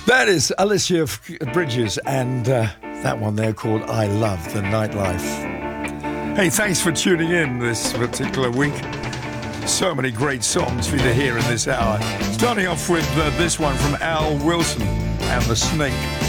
That is Alicia Bridges and that one there called I Love the Nightlife. Hey, thanks for tuning in this particular week. So many great songs for you to hear in this hour. Starting off with this one from Al Wilson and The Snake.